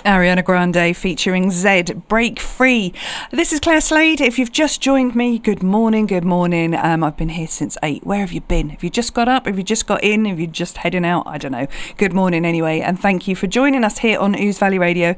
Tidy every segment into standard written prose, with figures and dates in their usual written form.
Ariana Grande featuring Zedd, Break Free. This is Claire Slade. If you've just joined me, good morning, good morning. I've been here since 8. Where have you been? Have you just got up? Have you just got in? Have you just heading out? I don't know. Good morning anyway, and thank you for joining us here on Ouse Valley Radio.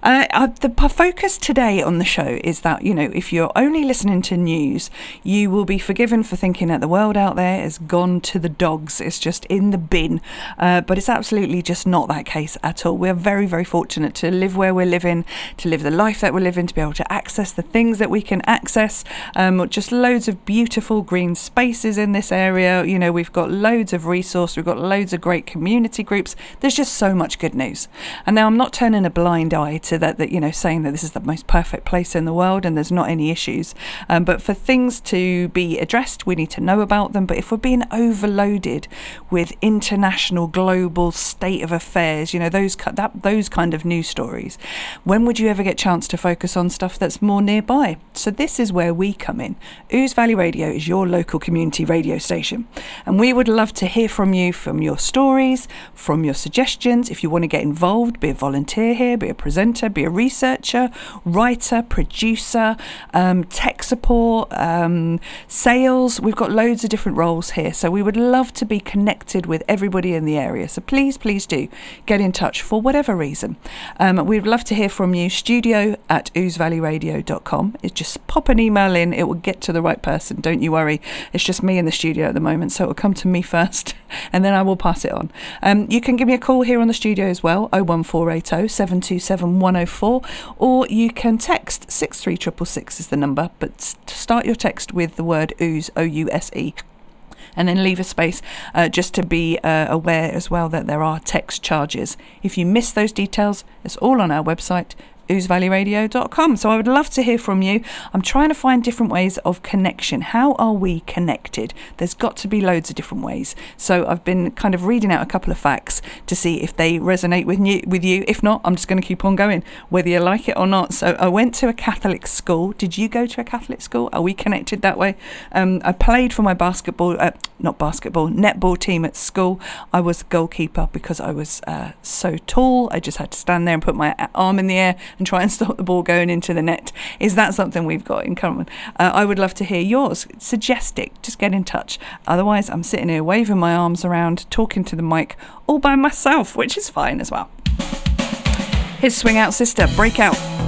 The focus today on the show is that, you know, if you're only listening to news, you will be forgiven for thinking that the world out there has gone to the dogs. It's just in the bin. But it's absolutely just not that case at all. We're very, very fortunate to live where we're living, to live the life that we're living, to be able to access the things that we can access. Just loads of beautiful green spaces in this area. You know, we've got loads of resource, we've got loads of great community groups. There's just so much good news. And now I'm not turning a blind eye to that, you know, saying that this is the most perfect place in the world and there's not any issues. But for things to be addressed, we need to know about them. But if we're being overloaded with international, global state of affairs, you know, those kind of news stories, when would you ever get a chance to focus on stuff that's more nearby? So this is where we come in. Ouse Valley Radio is your local community radio station, and we would love to hear from you, from your stories, from your suggestions. If you want to get involved, be a volunteer here, be a presenter, be a researcher, writer, producer, tech support, sales. We've got loads of different roles here, so we would love to be connected with everybody in the area. So please do get in touch for whatever reason. We'd love to hear from you. studio@ousevalleyradio.com. It's just pop an email in. It will get to the right person. Don't you worry. It's just me in the studio at the moment, so it will come to me first and then I will pass it on. You can give me a call here on the studio as well, 01480 727 104, or you can text 63666 is the number, but start your text with the word Ouse, O-U-S-E. And then leave a space just to be aware as well that there are text charges. If you miss those details, it's all on our website, ousevalleyradio.com. So I would love to hear from you. I'm trying to find different ways of connection. How are we connected? There's got to be loads of different ways. So I've been kind of reading out a couple of facts to see if they resonate with you. If not, I'm just going to keep on going, whether you like it or not. So I went to a Catholic school. Did you go to a Catholic school? Are we connected that way? I played for my netball team at school. I was the goalkeeper because I was so tall. I just had to stand there and put my arm in the air and try and stop the ball going into the net. Is that something we've got in common? I would love to hear yours. Suggest it. Just get in touch. Otherwise, I'm sitting here waving my arms around, talking to the mic all by myself, which is fine as well. Here's Swing Out Sister, Break Out.